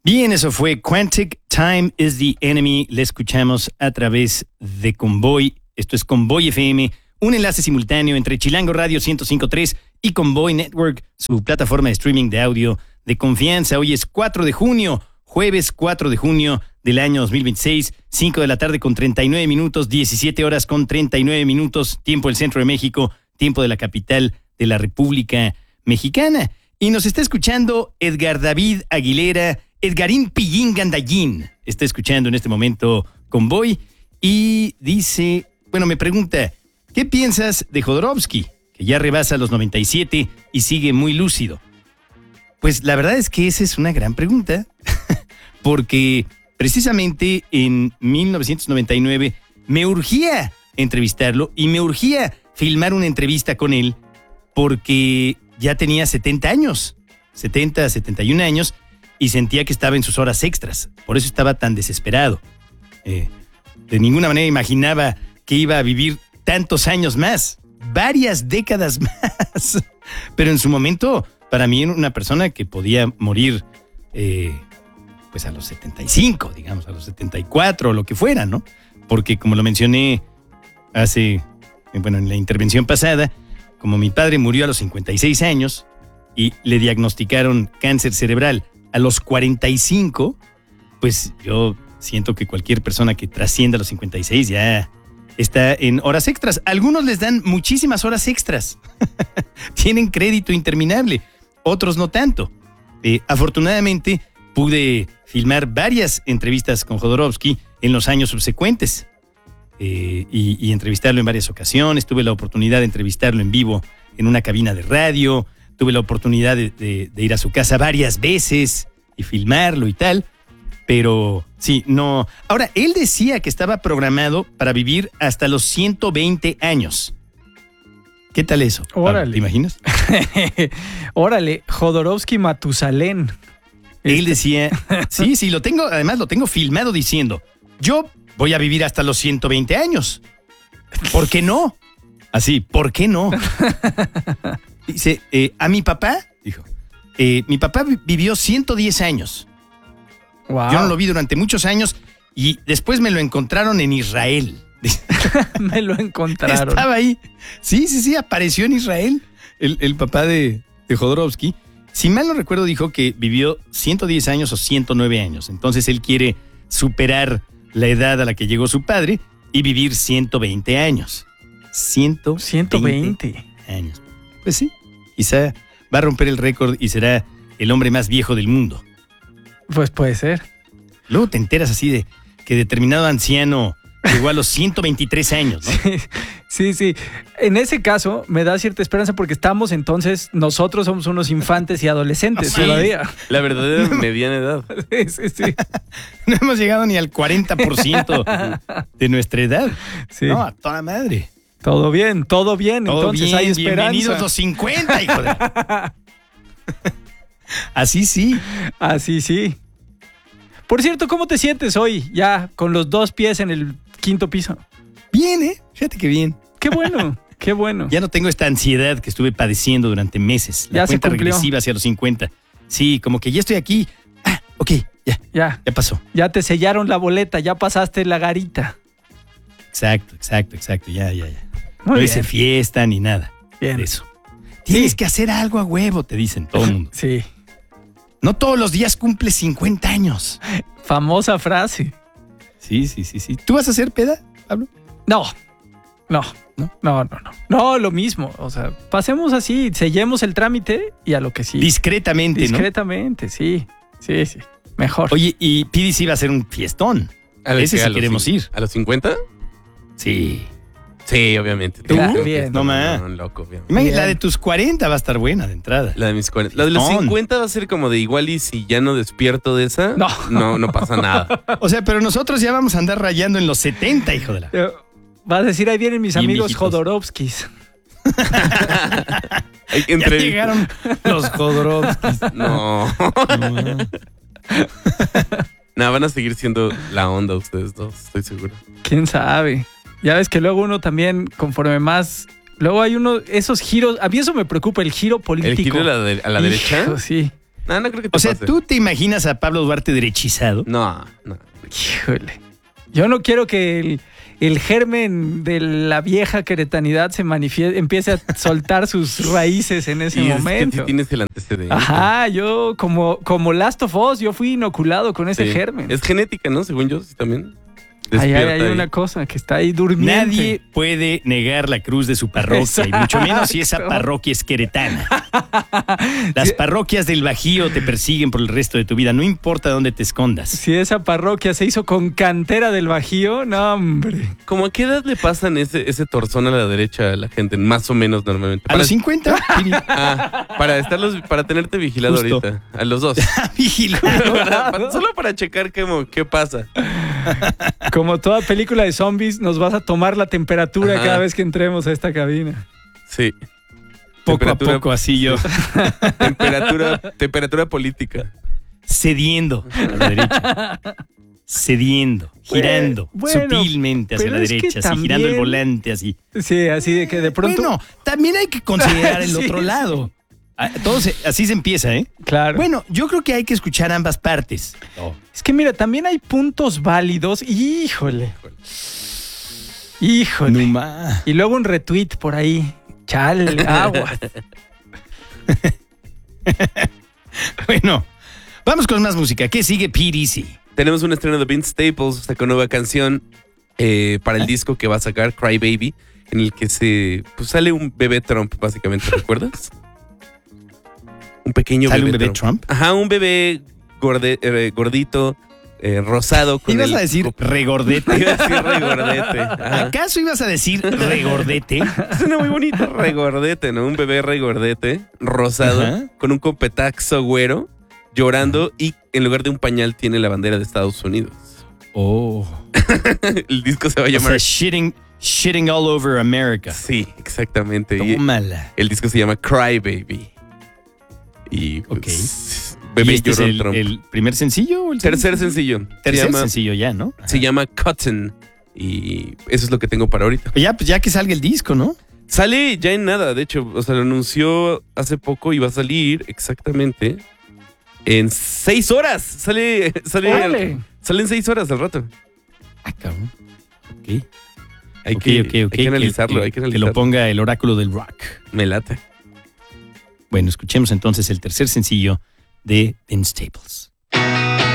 Bien, eso fue Quantic, Time is the Enemy. Le escuchamos a través de Convoy. Esto es Convoy FM, un enlace simultáneo entre Chilango Radio 105.3 y Convoy Network, su plataforma de streaming de audio de confianza. Hoy es 4 de junio, jueves 4 de junio del año 2026, 5 de la tarde con 39 minutos, 17 horas con 39 minutos, tiempo del centro de México, tiempo de la capital de la República Mexicana. Y nos está escuchando Edgar David Aguilera, Edgarín Pillín Gandallín. Está escuchando en este momento Convoy y dice, bueno, me pregunta, ¿qué piensas de Jodorowsky, que ya rebasa los 97 y sigue muy lúcido? Pues la verdad es que esa es una gran pregunta, porque precisamente en 1999 me urgía entrevistarlo y me urgía filmar una entrevista con él porque ya tenía 70 años, 70, 71 años, y sentía que estaba en sus horas extras. Por eso estaba tan desesperado. De ninguna manera imaginaba que iba a vivir tantos años más, varias décadas más. Pero en su momento, para mí era una persona que podía morir pues a los 75, digamos, a los 74 o lo que fuera, ¿no? Porque como lo mencioné en la intervención pasada, como mi padre murió a los 56 años y le diagnosticaron cáncer cerebral a los 45, pues yo siento que cualquier persona que trascienda a los 56 ya está en horas extras. Algunos les dan muchísimas horas extras. Tienen crédito interminable. Otros no tanto. Afortunadamente, pude filmar varias entrevistas con Jodorowsky en los años subsecuentes y entrevistarlo en varias ocasiones. Tuve la oportunidad de entrevistarlo en vivo en una cabina de radio. Tuve la oportunidad de ir a su casa varias veces y filmarlo y tal. Pero sí, no. Ahora, él decía que estaba programado para vivir hasta los 120 años. ¿Qué tal eso? Órale. ¿Te imaginas? Órale, Jodorowsky Matusalén. Él decía, sí, además lo tengo filmado diciendo, yo voy a vivir hasta los 120 años. ¿Por qué no? Así, ¿por qué no? Dice, a mi papá, dijo, mi papá vivió 110 años. Wow. Yo no lo vi durante muchos años y después me lo encontraron en Israel. Me lo encontraron. Estaba ahí. Sí, apareció en Israel el papá de Jodorowsky. Si mal no recuerdo, dijo que vivió 110 años o 109 años. Entonces él quiere superar la edad a la que llegó su padre y vivir 120 años. 120 años. Pues sí, quizá va a romper el récord y será el hombre más viejo del mundo. Pues puede ser. Luego te enteras así de que determinado anciano llegó a los 123 años, ¿no? Sí. En ese caso me da cierta esperanza porque nosotros somos unos infantes y adolescentes todavía. La verdadera mediana edad. Sí. No hemos llegado ni al 40% de nuestra edad. Sí. No, a toda madre. Todo bien. Todo Entonces bien, hay esperanza. bienvenidos los 50, hijo de... Así sí. Por cierto, ¿cómo te sientes hoy ya con los 2 pies en el 5º piso? Bien, fíjate que bien. Qué bueno, qué bueno. Ya no tengo esta ansiedad que estuve padeciendo durante meses. La ya cuenta se cumplió. regresiva hacia los 50. Sí, como que ya estoy aquí. Ok, ya pasó. Ya te sellaron la boleta, ya pasaste la garita. Exacto. Ya. Muy No bien. hice fiesta ni nada. Bien. De eso. Tienes que hacer algo a huevo, te dicen todo el mundo. Sí. No todos los días cumples 50 años. Famosa frase. Sí. ¿Tú vas a hacer peda, Pablo? No, lo mismo. O sea, pasemos así, sellemos el trámite y a lo que sí. Discretamente, sí. Mejor. Oye, y Pidi sí va a hacer un fiestón. Ese sí queremos ir. ¿A los 50? Sí. Sí, obviamente. ¿Tú? Bien. No más. Loco, bien. Imagínate, la de tus 40 va a estar buena de entrada. La de mis 40. La de los 50 va a ser como de igual y si ya no despierto de esa, no pasa nada. O sea, pero nosotros ya vamos a andar rayando en los 70, hijo de la... Vas a decir, ahí vienen mis Bien amigos viejitos. Jodorowskis. Ya llegaron los Jodorowskis. No, van a seguir siendo la onda ustedes dos, estoy seguro. ¿Quién sabe? Ya ves que luego uno también, conforme más... Luego hay esos giros... A mí eso me preocupa, el giro político. ¿El giro a la derecha? Sí. No creo que te O sea, pase. ¿tú te imaginas a Pablo Duarte derechizado? No. Híjole. Yo no quiero que el germen de la vieja queretanidad se empiece a soltar sus raíces en ese momento. Es que tienes el antecedente. Ajá, yo como Last of Us, yo fui inoculado con ese germen. Es genética, ¿no? Según yo, sí, también. Hay una cosa que está ahí durmiendo. Nadie puede negar la cruz de su parroquia, y mucho menos si esa parroquia es queretana. Las parroquias del Bajío te persiguen por el resto de tu vida, no importa dónde te escondas. Si esa parroquia se hizo con cantera del Bajío, no, hombre. ¿Cómo a qué edad le pasan ese torzón a la derecha a la gente? Más o menos normalmente. ¿A los 50? Para tenerte vigilado Justo. ahorita. A los dos. Solo para checar qué pasa. Como toda película de zombies, nos vas a tomar la temperatura Ajá. cada vez que entremos a esta cabina. Sí. Poco a poco, así yo. Temperatura política. Cediendo a la derecha. Cediendo, girando sutilmente hacia la derecha, así, girando el volante así. Sí, así de que de pronto... Bueno, también hay que considerar el Sí, otro lado. Así se empieza, ¿eh? Claro. Bueno, yo creo que hay que escuchar ambas partes. Es que mira, también hay puntos válidos. Híjole. Numa. Y luego un retweet por ahí. Chale, agua. Bueno, vamos con más música. ¿Qué sigue, PDC? Tenemos un estreno de Vince Staples, sacó nueva canción para el disco que va a sacar, Cry Baby, en el que sale un bebé Trump, básicamente, ¿recuerdas? Un pequeño ¿Sale bebé un bebé Trump? Ajá, un bebé gordito, rosado. Con ¿Ibas a decir regordete? Iba a decir regordete. Ajá. ¿Acaso ibas a decir regordete? Suena muy bonito, regordete, ¿no? Un bebé regordete, rosado, Ajá. con un copetaxo güero, llorando y en lugar de un pañal tiene la bandera de Estados Unidos. Oh. El disco se va a O llamar... sea, shitting all over America. Sí, exactamente. Y Tómala. el disco se llama Cry Baby. Y pues, bebé ¿Y este es lloró Trump. el primer sencillo? ¿O el Tercer sencillo. Tercer sencillo ya, ¿no? Se llama Cotton. Y eso es lo que tengo para ahorita. Pues ya que salga el disco, ¿no? Sale ya en nada, de hecho, o sea, lo anunció hace poco y va a salir exactamente en 6 horas. Sale en 6 horas al rato. Ah, cabrón. Ok. Hay que analizarlo, hay que Que analizarlo. lo ponga el oráculo del rock. Me late. Bueno, escuchemos entonces el tercer sencillo de Vince Staples.